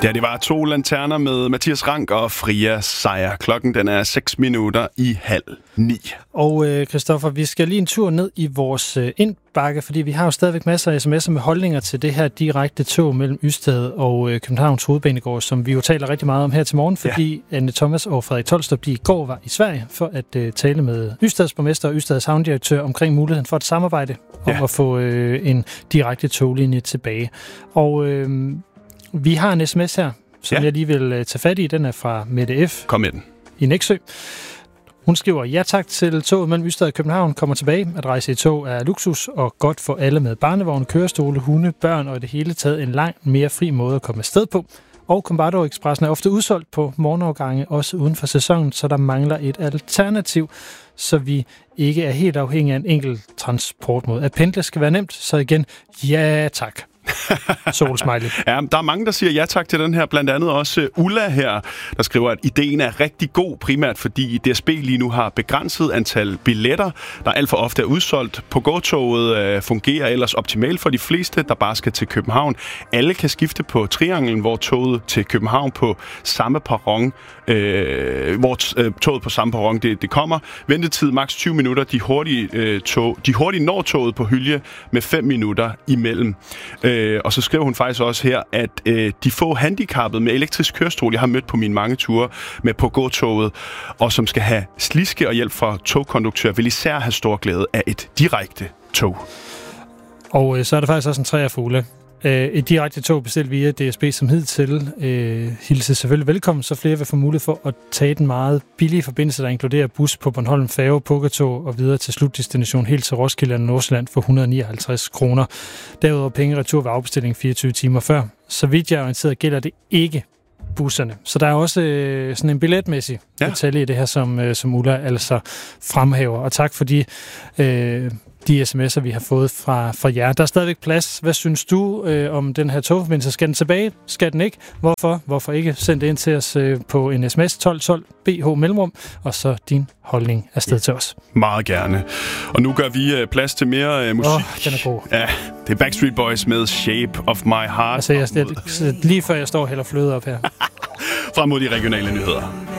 Ja, det var 2 lanterner med Mathias Rank og Fria Seier. Klokken den er 8:06. Og Christoffer, vi skal lige en tur ned i vores indbakke, fordi vi har jo stadigvæk masser af sms'er med holdninger til det her direkte tog mellem Ystad og Københavns Hovedbanegård, som vi jo taler rigtig meget om her til morgen, fordi Anne Thomas og Frederik Tolstrup i går var i Sverige for at tale med Ystads borgmester og Ystads havndirektør omkring muligheden for et samarbejde om at få en direkte toglinje tilbage. Og vi har en sms her, som jeg lige vil tage fat i. Den er fra Mette F. Kom med den. I Nexø. Hun skriver, ja tak til toget mellem Ystad og København kommer tilbage. At rejse i tog er luksus og godt for alle med barnevogn, kørestole, hunde, børn og i det hele taget en langt mere fri måde at komme afsted på. Og Combardo Expressen er ofte udsolgt på morgenafgange, også uden for sæsonen, så der mangler et alternativ, så vi ikke er helt afhængige af en enkelt transportmåde. At pendle skal være nemt, så igen, ja tak. Solsmiley. Ja, der er mange, der siger ja tak til den her. Blandt andet også Ulla her, der skriver, at ideen er rigtig god, primært fordi DSB lige nu har begrænset antal billetter, der alt for ofte er udsolgt. På gåtoget fungerer ellers optimalt for de fleste, der bare skal til København. Alle kan skifte på trianglen, hvor toget til København på samme perron, toget på samme perron det kommer. Ventetid maks 20 minutter. De hurtige når toget på Hylje med 5 minutter imellem. Og så skriver hun faktisk også her, at de få handicappede med elektrisk kørestol, jeg har mødt på mine mange ture med på gåtoget, og som skal have sliske og hjælp fra togkonduktør, vil især have stor glæde af et direkte tog. Og så er der faktisk også en træer fugle. Et direkte tog bestilt via DSB som hidtil hilser selvfølgelig velkommen, så flere vil få mulighed for at tage den meget billige forbindelse, der inkluderer bus på Bornholm, færge, pukkertog og videre til slutdestination helt til Roskilde og Nordsjælland for 159 kroner. Derudover penge retur ved afbestilling 24 timer før. Så vidt jeg er orienteret, gælder det ikke busserne. Så der er også sådan en billetmæssig detalje i det her, som Ulla altså fremhæver. Og tak for de sms'er, vi har fået fra jer. Der er stadigvæk plads. Hvad synes du om den her togforbindelse? Skal den tilbage? Skal den ikke? Hvorfor? Hvorfor ikke? Send det ind til os på en sms 1212 BH Mellemrum, og så din holdning afsted til os. Meget gerne. Og nu gør vi plads til mere musik. Den er god. Ja, det er Backstreet Boys med Shape of My Heart. Altså, lige før jeg står og hælder fløde op her. Frem mod de regionale nyheder.